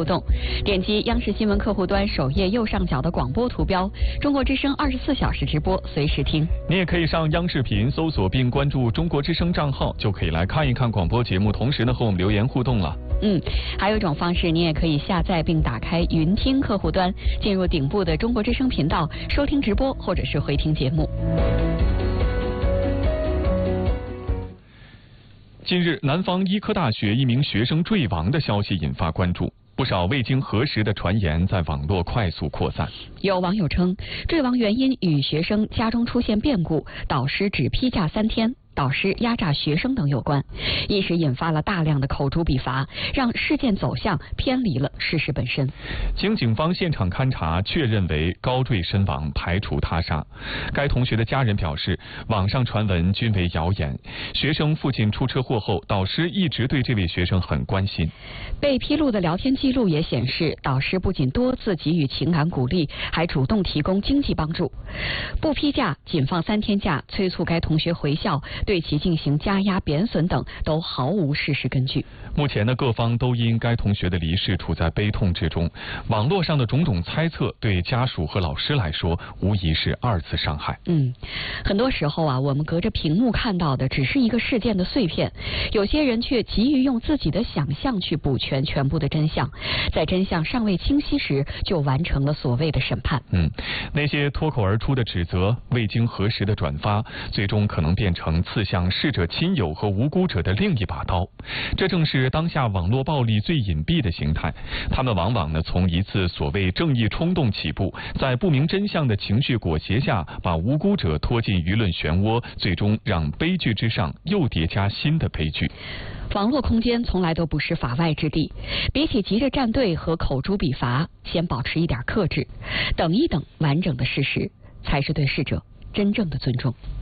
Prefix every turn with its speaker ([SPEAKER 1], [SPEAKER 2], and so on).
[SPEAKER 1] 互动。点击央视新闻客户端首页右上角的广播图标，中国之声24小时直播，随时听。
[SPEAKER 2] 你也可以上央视频搜索并关注中国之声账号，就可以来看一看广播节目，同时呢和我们留言互动了。
[SPEAKER 1] 还有一种方式，你也可以下载并打开云听客户端，进入顶部的中国之声频道，收听直播或者是回听节目。
[SPEAKER 2] 近日，南方医科大学一名学生坠亡的消息引发关注，不少未经核实的传言在网络快速扩散。
[SPEAKER 1] 有网友称，坠亡原因与学生家中出现变故，导师只批假3天。导师压榨学生等有关，一时引发了大量的口诛笔伐，让事件走向偏离了事实本身。
[SPEAKER 2] 经警方现场勘查确认为高坠身亡，排除他杀。该同学的家人表示，网上传闻均为谣言。学生父亲出车祸后，导师一直对这位学生很关心。
[SPEAKER 1] 被披露的聊天记录也显示，导师不仅多次给予情感鼓励，还主动提供经济帮助。不批假，仅放3天假，催促该同学回校，对其进行加压贬损等，都毫无事实根据。
[SPEAKER 2] 目前呢，各方都因该同学的离世处在悲痛之中。网络上的种种猜测，对家属和老师来说，无疑是2次伤害。
[SPEAKER 1] 很多时候啊，我们隔着屏幕看到的只是一个事件的碎片，有些人却急于用自己的想象去补全全部的真相，在真相尚未清晰时，就完成了所谓的审判。
[SPEAKER 2] 那些脱口而出的指责，未经核实的转发，最终可能变成刺向逝者亲友和无辜者的另一把刀。这正是当下网络暴力最隐蔽的形态，他们往往呢从一次所谓正义冲动起步，在不明真相的情绪裹挟下，把无辜者拖进舆论漩涡，最终让悲剧之上又叠加新的悲剧。
[SPEAKER 1] 网络空间从来都不是法外之地，比起急着站队和口诛笔伐，先保持一点克制，等一等完整的事实，才是对逝者真正的尊重。